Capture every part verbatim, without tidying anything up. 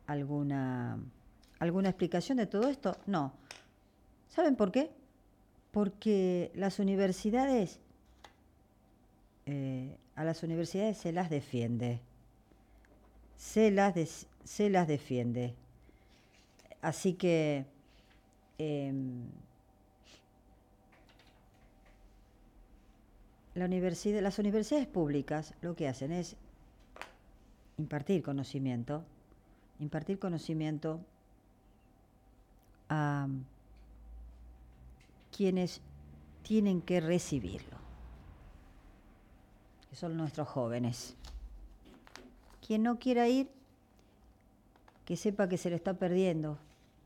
alguna, alguna explicación de todo esto? No. ¿Saben por qué? Porque las universidades, eh, a las universidades se las defiende. Se las, de, se las defiende. Así que eh, la universidad, las universidades públicas lo que hacen es impartir conocimiento, impartir conocimiento a quienes tienen que recibirlo, que son nuestros jóvenes. Quien no quiera ir, que sepa que se lo está perdiendo.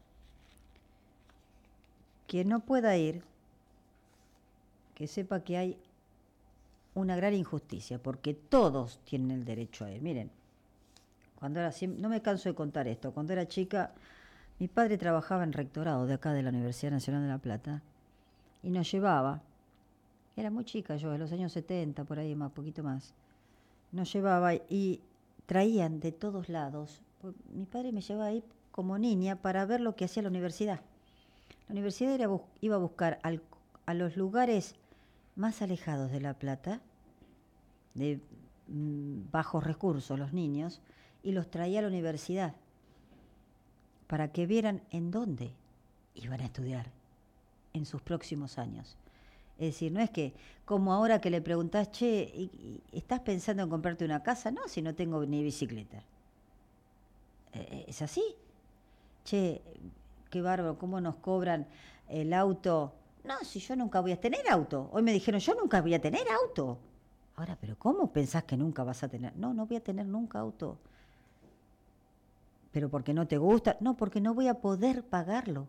Quien no pueda ir, que sepa que hay una gran injusticia, porque todos tienen el derecho a ir. Miren, cuando era, no me canso de contar esto, cuando era chica, mi padre trabajaba en rectorado de acá de la Universidad Nacional de La Plata y nos llevaba, era muy chica yo, de los años setenta, por ahí más, poquito más, nos llevaba y traían de todos lados. Mi padre me llevaba ahí como niña para ver lo que hacía la universidad. La universidad era, iba a buscar al, a los lugares más alejados de La Plata, de mmm, bajos recursos los niños, y los traía a la universidad para que vieran en dónde iban a estudiar en sus próximos años. Es decir, no es que, como ahora que le preguntás, che, ¿estás pensando en comprarte una casa? No, si no tengo ni bicicleta. Eh, ¿Es así? Che, qué bárbaro, ¿cómo nos cobran el auto? No, si yo nunca voy a tener auto. Hoy me dijeron, yo nunca voy a tener auto. Ahora, ¿pero cómo pensás que nunca vas a tener? No, no voy a tener nunca auto. ¿Pero porque no te gusta? No, porque no voy a poder pagarlo.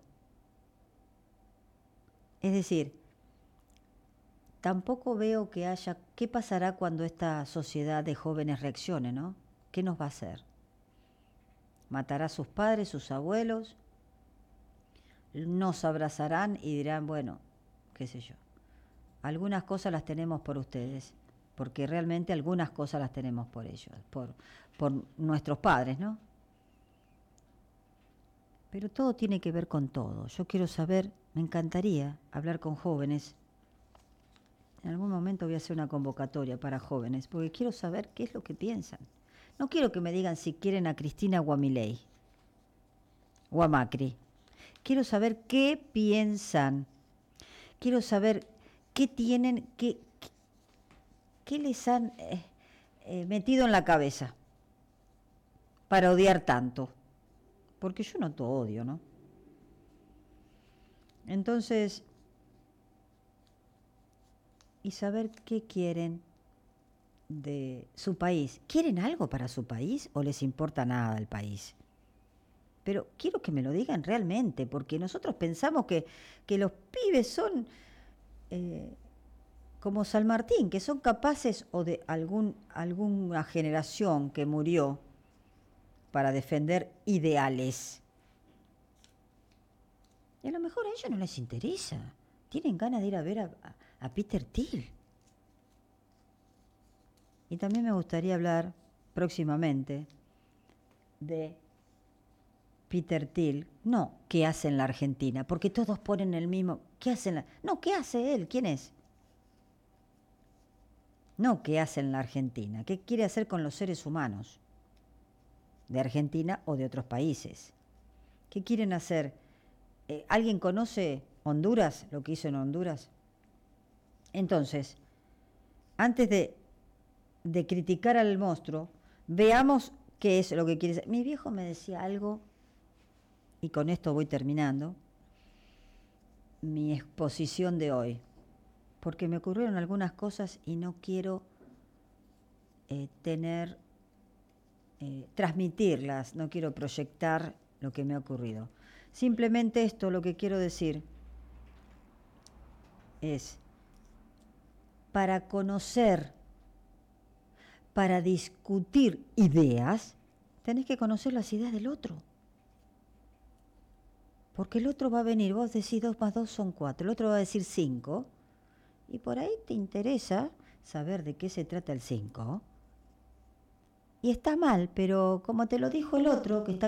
Es decir, tampoco veo que haya... ¿Qué pasará cuando esta sociedad de jóvenes reaccione, no? ¿Qué nos va a hacer? ¿Matará a sus padres, sus abuelos? Nos abrazarán y dirán, bueno, qué sé yo. Algunas cosas las tenemos por ustedes, porque realmente algunas cosas las tenemos por ellos, por, por nuestros padres, ¿no? Pero todo tiene que ver con todo. Yo quiero saber, me encantaría hablar con jóvenes. En algún momento voy a hacer una convocatoria para jóvenes, porque quiero saber qué es lo que piensan. No quiero que me digan si quieren a Cristina o a Milei, o a Macri. Quiero saber qué piensan. Quiero saber qué tienen, qué, qué, qué les han eh, eh, metido en la cabeza para odiar tanto. Porque yo no te odio, ¿no? Entonces, y saber qué quieren de su país. ¿Quieren algo para su país o les importa nada el país? Pero quiero que me lo digan realmente, porque nosotros pensamos que, que los pibes son eh, como San Martín, que son capaces, o de algún, alguna generación que murió para defender ideales. Y a lo mejor a ellos no les interesa. Tienen ganas de ir a ver a, a, a Peter Thiel. Y también me gustaría hablar próximamente de Peter Thiel, no qué hace en la Argentina, porque todos ponen el mismo, ¿qué hace en la... No, ¿qué hace él? ¿Quién es? No qué hace en la Argentina, qué quiere hacer con los seres humanos de Argentina o de otros países. ¿Qué quieren hacer? Eh, ¿Alguien conoce Honduras, lo que hizo en Honduras? Entonces, antes de, de criticar al monstruo, veamos qué es lo que quiere hacer. Mi viejo me decía algo, y con esto voy terminando mi exposición de hoy, porque me ocurrieron algunas cosas y no quiero eh, tener, eh, transmitirlas, no quiero proyectar lo que me ha ocurrido. Simplemente esto, lo que quiero decir es, para conocer, para discutir ideas, tenés que conocer las ideas del otro. Porque el otro va a venir, vos decís dos más dos son cuatro, el otro va a decir cinco, y por ahí te interesa saber de qué se trata el cinco. Y está mal, pero como te lo dijo el otro, que está